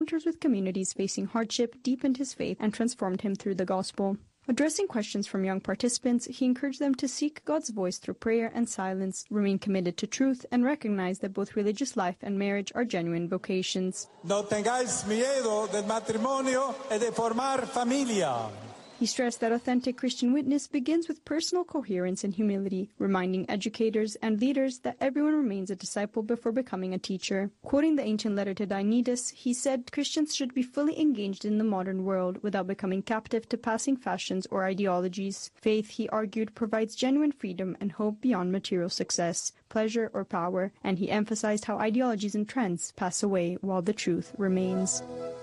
encounters with communities facing hardship deepened his faith and transformed him through the gospel. Addressing questions from young participants, he encouraged them to seek God's voice through prayer and silence, remain committed to truth, and recognize that both religious life and marriage are genuine vocations. No tengáis miedo del matrimonio y de formar familia. He stressed that authentic Christian witness begins with personal coherence and humility, reminding educators and leaders that everyone remains a disciple before becoming a teacher. Quoting the ancient letter to Dionysius, he said Christians should be fully engaged in the modern world without becoming captive to passing fashions or ideologies. Faith, he argued, provides genuine freedom and hope beyond material success, pleasure, or power, and he emphasized how ideologies and trends pass away while the truth remains.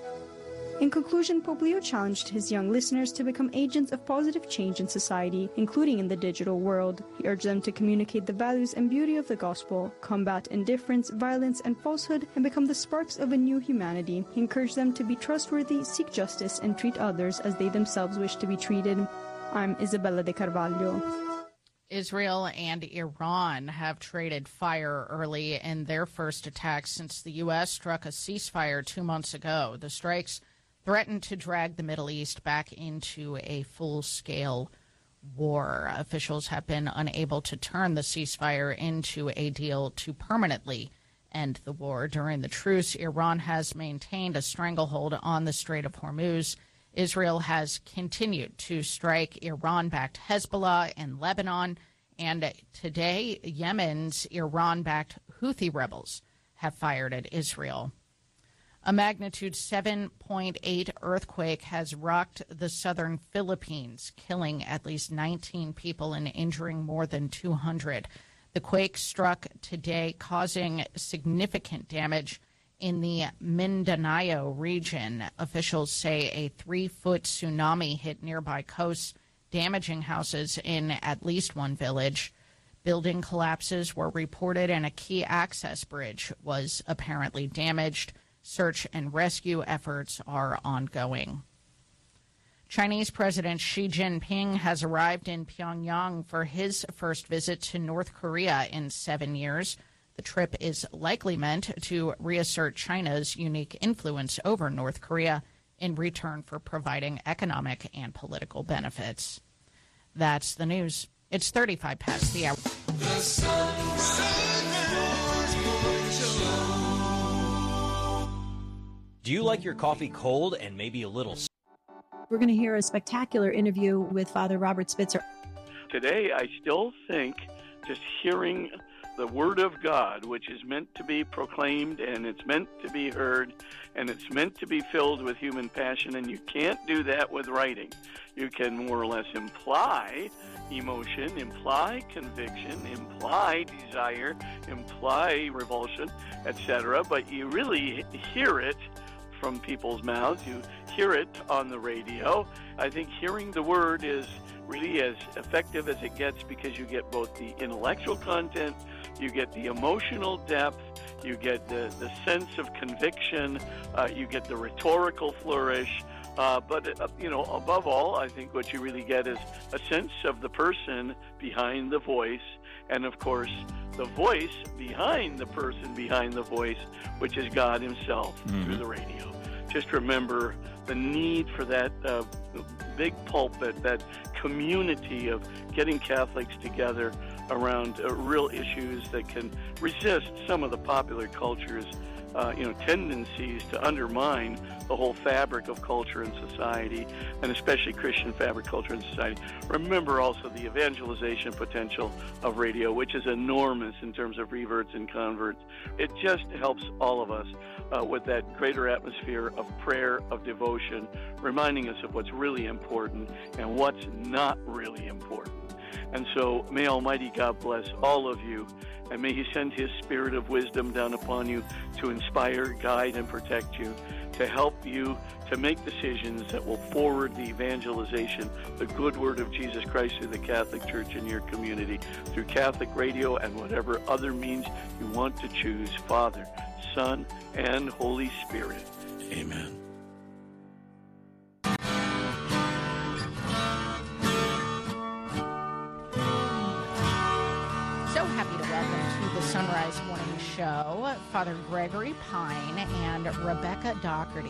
In conclusion, Pope Leo challenged his young listeners to become agents of positive change in society, including in the digital world. He urged them to communicate the values and beauty of the gospel, combat indifference, violence, and falsehood, and become the sparks of a new humanity. He encouraged them to be trustworthy, seek justice, and treat others as they themselves wish to be treated. I'm Isabella de Carvalho. Israel and Iran have traded fire early in their first attacks since the U.S. struck a ceasefire 2 months ago. The strikes threatened to drag the Middle East back into a full-scale war. Officials have been unable to turn the ceasefire into a deal to permanently end the war. During the truce, Iran has maintained a stranglehold on the Strait of Hormuz. Israel has continued to strike Iran-backed Hezbollah in Lebanon, and today Yemen's Iran-backed Houthi rebels have fired at Israel. A magnitude 7.8 earthquake has rocked the southern Philippines, killing at least 19 people and injuring more than 200. The quake struck today, causing significant damage in the Mindanao region. Officials say a 3-foot tsunami hit nearby coasts, damaging houses in at least one village. Building collapses were reported, and a key access bridge was apparently damaged. Search and rescue efforts are ongoing. Chinese President Xi Jinping has arrived in Pyongyang for his first visit to North Korea in 7 years. The trip is likely meant to reassert China's unique influence over North Korea in return for providing economic and political benefits. That's the news. It's 35 past the hour. The sun. Do you like your coffee cold and maybe a little? We're going to hear a spectacular interview with Father Robert Spitzer. Today, I still think just hearing the Word of God, which is meant to be proclaimed and it's meant to be heard and it's meant to be filled with human passion, and you can't do that with writing. You can more or less imply emotion, imply conviction, imply desire, imply revulsion, etc., but you really hear it from people's mouths. You hear it on the radio. I think hearing the Word is really as effective as it gets because you get both the intellectual content, you get the emotional depth, you get the sense of conviction, you get the rhetorical flourish, but above all, I think what you really get is a sense of the person behind the voice, and of course, the voice behind the person behind the voice, which is God himself through the radio. Just remember the need for that big pulpit, that community of getting Catholics together around real issues that can resist some of the popular culture's tendencies to undermine the whole fabric of culture and society, and especially Christian fabric, culture, and society. Remember also the evangelization potential of radio, which is enormous in terms of reverts and converts. It just helps all of us with that greater atmosphere of prayer, of devotion, reminding us of what's really important and what's not really important. And so may Almighty God bless all of you, and may he send his spirit of wisdom down upon you to inspire, guide, and protect you, to help you to make decisions that will forward the evangelization, the good word of Jesus Christ through the Catholic Church in your community, through Catholic radio and whatever other means you want to choose. Father, Son, and Holy Spirit. Amen. Sunrise Morning Show, Father Gregory Pine and Rebecca Doherty.